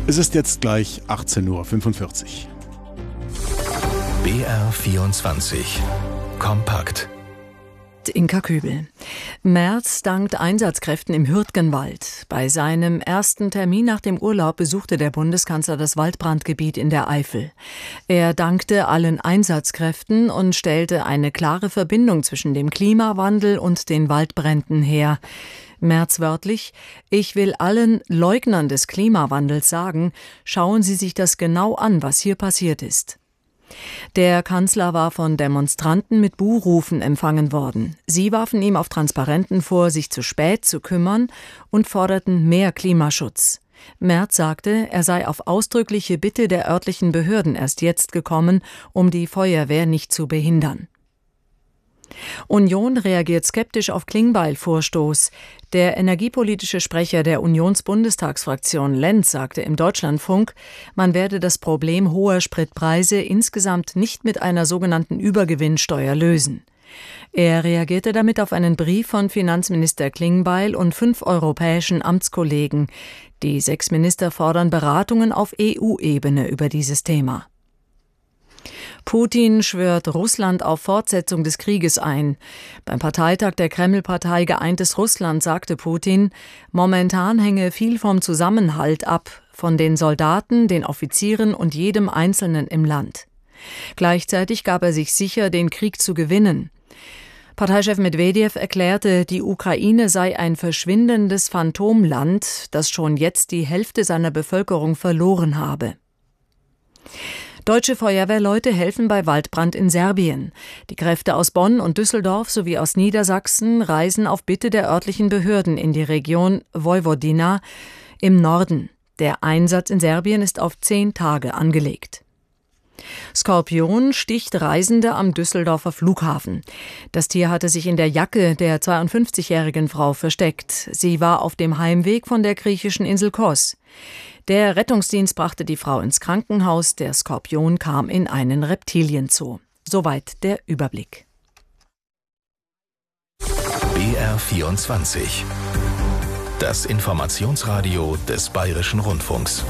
Es ist jetzt gleich 18:45 Uhr. BR24 Kompakt. Inka Kübel. Merz dankt Einsatzkräften im Hürtgenwald. Bei seinem ersten Termin nach dem Urlaub besuchte der Bundeskanzler das Waldbrandgebiet in der Eifel. Er dankte allen Einsatzkräften und stellte eine klare Verbindung zwischen dem Klimawandel und den Waldbränden her. Merz wörtlich: Ich will allen Leugnern des Klimawandels sagen, schauen Sie sich das genau an, was hier passiert ist. Der Kanzler war von Demonstranten mit Buhrufen empfangen worden. Sie warfen ihm auf Transparenten vor, sich zu spät zu kümmern und forderten mehr Klimaschutz. Merz sagte, er sei auf ausdrückliche Bitte der örtlichen Behörden erst jetzt gekommen, um die Feuerwehr nicht zu behindern. Union reagiert skeptisch auf Klingbeil-Vorstoß. Der energiepolitische Sprecher der Unionsbundestagsfraktion Lenz sagte im Deutschlandfunk, man werde das Problem hoher Spritpreise insgesamt nicht mit einer sogenannten Übergewinnsteuer lösen. Er reagierte damit auf einen Brief von Finanzminister Klingbeil und 5 europäischen Amtskollegen. Die 6 Minister fordern Beratungen auf EU-Ebene über dieses Thema. Putin schwört Russland auf Fortsetzung des Krieges ein. Beim Parteitag der Kreml-Partei Geeintes Russland sagte Putin, momentan hänge viel vom Zusammenhalt ab, von den Soldaten, den Offizieren und jedem Einzelnen im Land. Gleichzeitig gab er sich sicher, den Krieg zu gewinnen. Parteichef Medwedew erklärte, die Ukraine sei ein verschwindendes Phantomland, das schon jetzt die Hälfte seiner Bevölkerung verloren habe. Deutsche Feuerwehrleute helfen bei Waldbrand in Serbien. Die Kräfte aus Bonn und Düsseldorf sowie aus Niedersachsen reisen auf Bitte der örtlichen Behörden in die Region Vojvodina im Norden. Der Einsatz in Serbien ist auf 10 Tage angelegt. Skorpion sticht Reisende am Düsseldorfer Flughafen. Das Tier hatte sich in der Jacke der 52-jährigen Frau versteckt. Sie war auf dem Heimweg von der griechischen Insel Kos. Der Rettungsdienst brachte die Frau ins Krankenhaus. Der Skorpion kam in einen Reptilienzoo. Soweit der Überblick. BR24. Das Informationsradio des Bayerischen Rundfunks.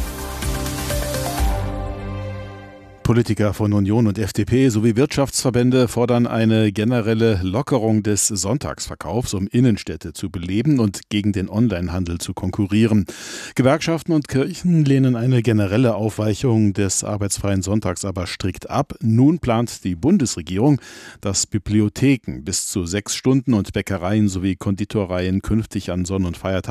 Politiker von Union und FDP sowie Wirtschaftsverbände fordern eine generelle Lockerung des Sonntagsverkaufs, um Innenstädte zu beleben und gegen den Onlinehandel zu konkurrieren. Gewerkschaften und Kirchen lehnen eine generelle Aufweichung des arbeitsfreien Sonntags aber strikt ab. Nun plant die Bundesregierung, dass Bibliotheken bis zu 6 Stunden und Bäckereien sowie Konditoreien künftig an Sonn- und Feiertagen